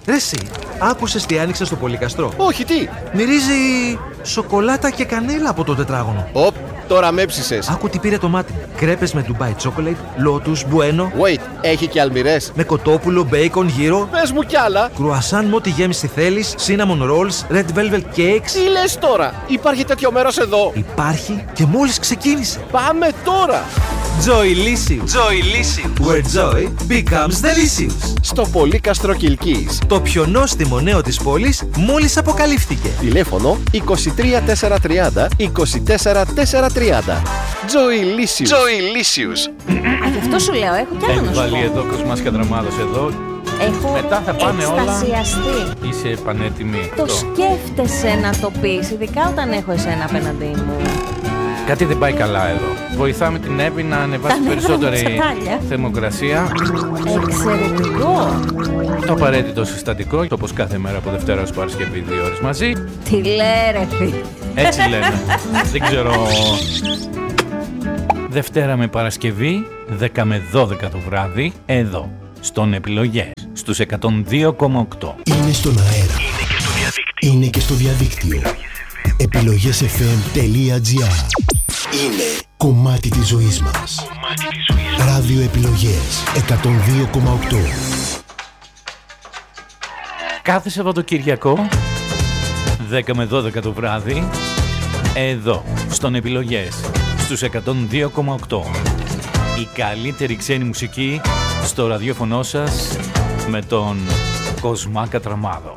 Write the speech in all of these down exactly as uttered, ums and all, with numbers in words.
Ρε εσύ, άκουσες τι άνοιξε στο Πολυκαστρό? Όχι, τι? Μυρίζει σοκολάτα και κανέλα από το τετράγωνο. Οπ, τώρα με έψησες. Άκου τι πήρε το μάτι. Κρέπες με Dubai Chocolate, Lotus, Bueno. Wait, έχει και αλμυρές? Με κοτόπουλο, μπέικον γύρω. Πες μου κι άλλα. Κρουασάν με ό,τι γέμιση θέλεις. Cinnamon rolls, red velvet cakes. Τι λες τώρα? Υπάρχει τέτοιο μέρος εδώ? Υπάρχει και μόλις ξεκίνησε. Πάμε τώρα. Joylicious. Joylicious. Where joy becomes delicious. Στο Πολύκαστρο Κιλκής. Το πιο νόστιμο νέο της πόλης μόλις αποκαλύφθηκε. Τηλέφωνο είκοσι τρία τετρακόσια τριάντα είκοσι τέσσερα τετρακόσια τριάντα. Joylicious. Joylicious. Α, γι' αυτό σου λέω, έχω κι άλλο να Έχει σου βάλει πω. εδώ Κοσμάς Κατραμάδος εδώ. Έχω Μετά θα πάνε όλα. εκστασιαστεί. Είσαι πανέτοιμη. Το Αυτό. σκέφτεσαι να το πεις, ειδικά όταν έχω εσένα απέναντί μου. Κάτι δεν πάει καλά εδώ. Βοηθάμε την Εύη να ανεβάσει Τα νεύρα μου περισσότερη τσακάλια. θερμοκρασία. Εξαιρετικό. Το απαραίτητο συστατικό, όπως κάθε μέρα από Δευτέρα ως Παρασκευή, δύο ώρες μαζί. Τι λέει ρε φίλε. Έτσι λένε. Δεν ξέρω. Δευτέρα με Παρασκευή, δέκα με δώδεκα το βράδυ, εδώ, στον Επιλογές, στους εκατόν δύο κόμμα οκτώ. Είναι στον αέρα. Είναι και στο διαδίκτυο. Είναι και στο διαδίκτυο. επιλογές εφ εμ τελεία τζι άρ. Είναι κομμάτι της ζωής μας. Ράδιο Επιλογές εκατόν δύο κόμμα οκτώ. Κάθε Σαββατοκύριακο, δέκα με δώδεκα το βράδυ, εδώ, στον Επιλογές, στους εκατόν δύο κόμμα οκτώ. Η καλύτερη ξένη μουσική στο ραδιόφωνο σας με τον Κοσμά Κατραμάδο.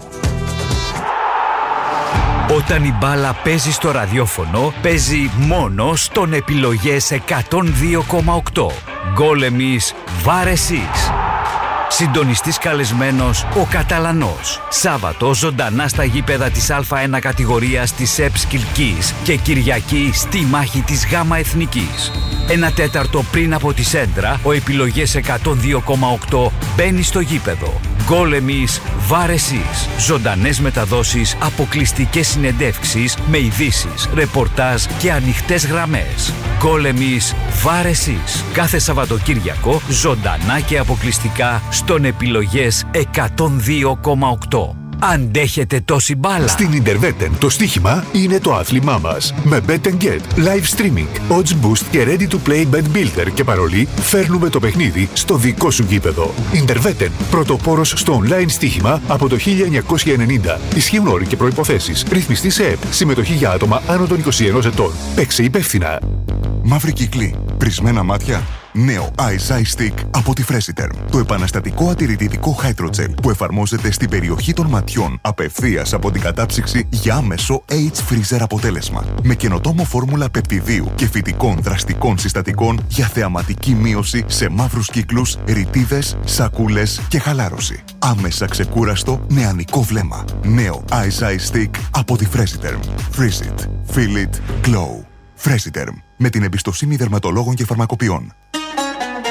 Όταν η μπάλα παίζει στο ραδιόφωνο, παίζει μόνο στον Επιλογές εκατόν δύο κόμμα οκτώ. Γκολ εμείς, βάρ εσείς. Συντονιστής καλεσμένος ο Καταλανός. Σάββατο ζωντανά στα γήπεδα της Α1 κατηγορίας της ΕΠΣ Κιλκής και Κυριακή στη μάχη της Γάμα Εθνικής. Ένα τέταρτο πριν από τη σέντρα, ο Επιλογές εκατόν δύο κόμμα οκτώ μπαίνει στο γήπεδο. Γκολ εμείς, βάρ εσείς. Ζωντανές μεταδόσεις, αποκλειστικές συνεντεύξεις με ειδήσεις, ρεπορτάζ και ανοιχτές γραμμές. Γκολ εμείς, βάρ εσείς. Κάθε Σαββατοκύριακο, ζωντανά και αποκλειστικά στον Επιλογές εκατόν δύο κόμμα οκτώ. Αντέχετε τόση μπάλα? Στην Interwetten το στοίχημα είναι το άθλημά μας. Με Bet and Get, live streaming, odds boost και ready to play bet builder και παρολί, φέρνουμε το παιχνίδι στο δικό σου γήπεδο. Interwetten, πρωτοπόρος στο online στοίχημα από το χίλια εννιακόσια ενενήντα. Ισχύουν όροι και προϋποθέσεις. Ρυθμιστή σε ΕΠ. Συμμετοχή για άτομα άνω των είκοσι ενός ετών. Παίξε υπεύθυνα. Μαύρη κύκλη, πρισμένα μάτια. Νέο Eyes Eye Stick από τη Freshiterm. Το επαναστατικό ατηρητικό Hydrogel που εφαρμόζεται στην περιοχή των ματιών απευθείας από την κατάψυξη για άμεσο Age Freezer αποτέλεσμα. Με καινοτόμο φόρμουλα πεπτιδίου και φυτικών δραστικών συστατικών για θεαματική μείωση σε μαύρους κύκλους, ρητίδες, σακούλες και χαλάρωση. Άμεσα ξεκούραστο νεανικό βλέμμα. Νέο Eyes Eye Stick από τη Freshiterm. Freeze it. Feel it. Glow. Freshiterm. Με την εμπιστοσύνη δερματολόγων και φαρμακοποιών.